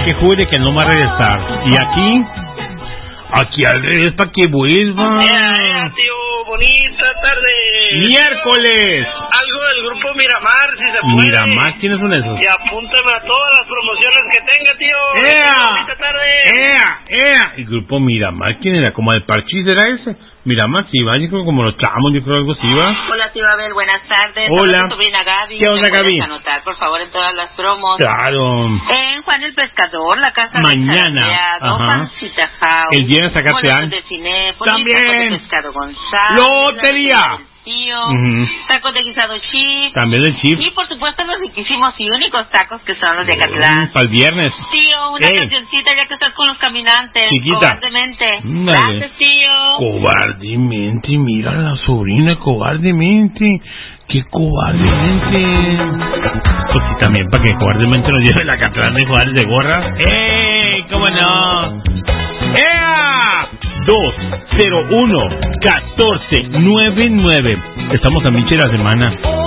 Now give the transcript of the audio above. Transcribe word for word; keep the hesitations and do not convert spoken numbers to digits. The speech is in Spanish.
que jure que no va a regresar. Y aquí, aquí al revés para que vuelva. Ya, tío, bonita tarde. Miércoles. Algo del grupo Miramar, si se puede. Miramar, ¿quiénes son esos? Y apúntame a todas las promociones que tenga, tío. ¡Ea! Bonita tarde. ¡Ea! ¡Ea! El grupo Miramar, ¿quién era? ¿Como el Parchís era ese? Miramar, sí, va, yo creo como los chamos, yo creo algo así, va. Hola, tío Abel, buenas tardes. Hola. Hola, sobrina Gaby. ¿Qué onda, ¿Me puedes Gaby? anotar, por favor, en todas las promos? Claro. En Juan el Pescador, la casa Mañana. de Zarateado, Ajá. Pancita House. El viernes acá te dan. Boletos de Cinépolis, También. tacos de pescado González. Lotería. La del tío, Ujú. tacos de guisado chip. También el chip. Y, por supuesto, los riquísimos y únicos tacos que son los de Acatlán. Para el viernes. Tío, una Ey. cancioncita ya que estás con los caminantes. Chiquita. Cobardemente. Dale. Gracias, tío. Cobardemente, mira a la sobrina, cobardemente. ¡Qué cobardemente! Pues sí, también, para que cobardemente nos lleve la Catlán de Juárez de gorra. ¡Ey! ¿Cómo no? ¡Ea! dos cero uno catorce noventa y nueve. Estamos a Miche la semana.